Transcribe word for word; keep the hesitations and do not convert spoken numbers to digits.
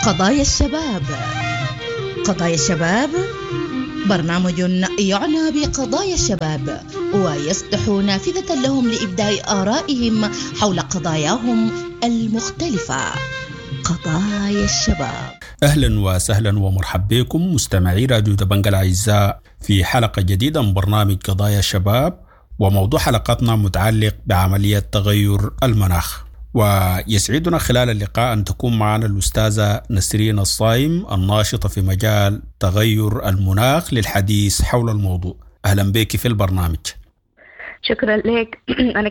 قضايا الشباب. قضايا الشباب برنامج يعنى بقضايا الشباب ويصلح نافذة لهم لإبداء آرائهم حول قضاياهم المختلفة. قضايا الشباب. أهلا وسهلا ومرحبا بكم مستمعي راديو دبنجة الأعزاء في حلقة جديدة من برنامج قضايا الشباب، وموضوع حلقتنا متعلق بعملية تغير المناخ. ويسعدنا خلال اللقاء أن تكون معنا الأستاذة نسرين الصايم الناشطة في مجال تغير المناخ للحديث حول الموضوع. أهلا بك في البرنامج. شكرا لك. أنا